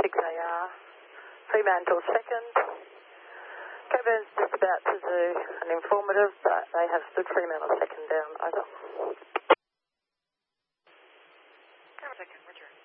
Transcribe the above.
6AR. Fremantle second. Coburn's just about to do an informative, but they have stood Fremantle second down. Over. Cover second, Roger.